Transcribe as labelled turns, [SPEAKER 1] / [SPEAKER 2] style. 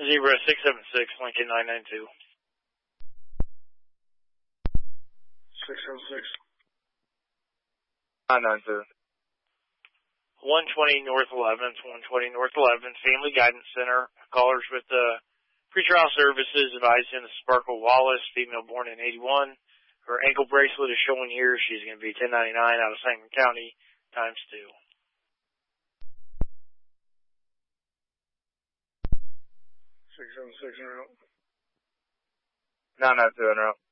[SPEAKER 1] Zebra 676, Lincoln 992.
[SPEAKER 2] 676.
[SPEAKER 3] 992.
[SPEAKER 1] 120 North 11th, 120 North 11th, Family Guidance Center. Callers with pretrial services advising the Sparkle Wallace, female born in 81. Her ankle bracelet is showing here. She's going to be 1099 out of Sangamon County times 2.
[SPEAKER 2] 676 en route.
[SPEAKER 3] 992 en route.